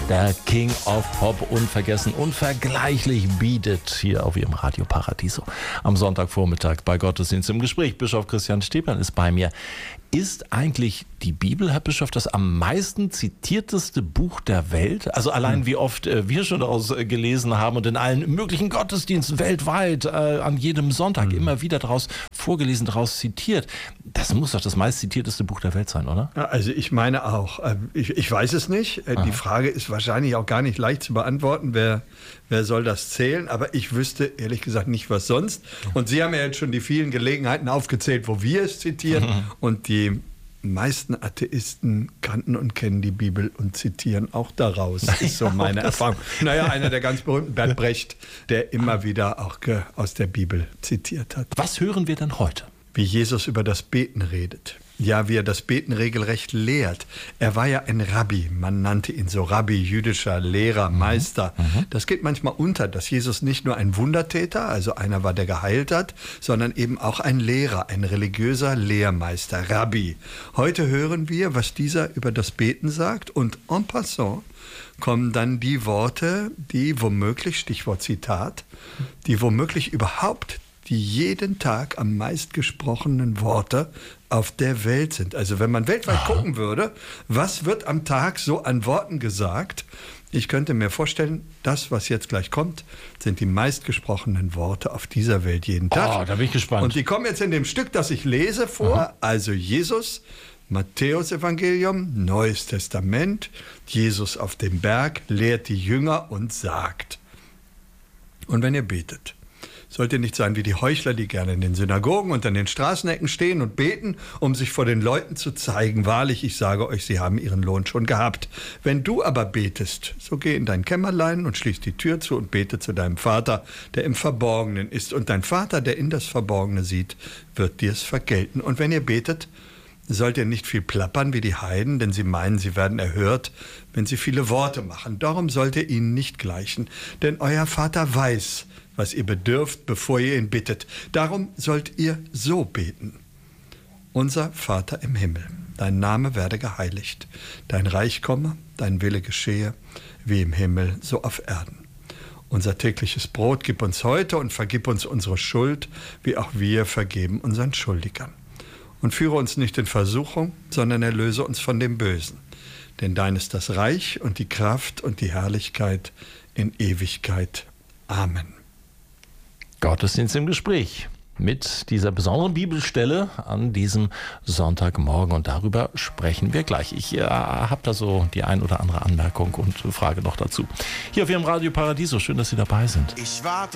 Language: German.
Der King of Pop, unvergessen, unvergleichlich, bietet hier auf Ihrem Radio Paradiso am Sonntagvormittag bei Gottesdienst im Gespräch. Bischof Christian Stephan ist bei mir. Ist eigentlich die Bibel, Herr Bischof, das am meisten zitierteste Buch der Welt? Also allein wie oft wir schon daraus gelesen haben und in allen möglichen Gottesdiensten weltweit an jedem Sonntag immer wieder daraus vorgelesen, daraus zitiert. Das muss doch das meist zitierteste Buch der Welt sein, oder? Ja, also ich meine auch. Ich weiß es nicht. Die Frage ist wahrscheinlich auch gar nicht leicht zu beantworten. Wer soll das zählen? Aber ich wüsste ehrlich gesagt nicht, was sonst. Und Sie haben ja jetzt schon die vielen Gelegenheiten aufgezählt, wo wir es zitieren. Und die meisten Atheisten kannten und kennen die Bibel und zitieren auch daraus. Das ist so meine Erfahrung. Naja, einer der ganz berühmten, Bert Brecht, der immer wieder auch aus der Bibel zitiert hat. Was hören wir denn heute? Wie Jesus über das Beten redet. Ja, wie er das Beten regelrecht lehrt. Er war ja ein Rabbi, man nannte ihn so Rabbi, jüdischer Lehrer, Meister. Das geht manchmal unter, dass Jesus nicht nur ein Wundertäter, also einer war, der geheilt hat, sondern eben auch ein Lehrer, ein religiöser Lehrmeister, Rabbi. Heute hören wir, was dieser über das Beten sagt, und en passant kommen dann die Worte, die womöglich, Stichwort Zitat, die womöglich überhaupt die jeden Tag am meistgesprochenen Worte auf der Welt sind. Also wenn man weltweit gucken würde, was wird am Tag so an Worten gesagt? Ich könnte mir vorstellen, das, was jetzt gleich kommt, sind die meistgesprochenen Worte auf dieser Welt jeden Tag. Da bin ich gespannt. Und die kommen jetzt in dem Stück, das ich lese, vor. Also Jesus, Matthäus-Evangelium, Neues Testament, Jesus auf dem Berg, lehrt die Jünger und sagt. Und wenn ihr betet, sollt ihr nicht sein wie die Heuchler, die gerne in den Synagogen und an den Straßenecken stehen und beten, um sich vor den Leuten zu zeigen. Wahrlich, ich sage euch, sie haben ihren Lohn schon gehabt. Wenn du aber betest, so geh in dein Kämmerlein und schließ die Tür zu und bete zu deinem Vater, der im Verborgenen ist. Und dein Vater, der in das Verborgene sieht, wird dir es vergelten. Und wenn ihr betet, sollt ihr nicht viel plappern wie die Heiden, denn sie meinen, sie werden erhört, wenn sie viele Worte machen. Darum sollt ihr ihnen nicht gleichen, denn euer Vater weiß, was ihr bedürft, bevor ihr ihn bittet. Darum sollt ihr so beten. Unser Vater im Himmel, dein Name werde geheiligt, dein Reich komme, dein Wille geschehe, wie im Himmel, so auf Erden. Unser tägliches Brot gib uns heute und vergib uns unsere Schuld, wie auch wir vergeben unseren Schuldigern. Und führe uns nicht in Versuchung, sondern erlöse uns von dem Bösen. Denn dein ist das Reich und die Kraft und die Herrlichkeit in Ewigkeit. Amen. Gottesdienst im Gespräch mit dieser besonderen Bibelstelle an diesem Sonntagmorgen. Und darüber sprechen wir gleich. Ich habe da so die ein oder andere Anmerkung und Frage noch dazu. Hier auf Ihrem Radio Paradiso. Schön, dass Sie dabei sind. Ich warte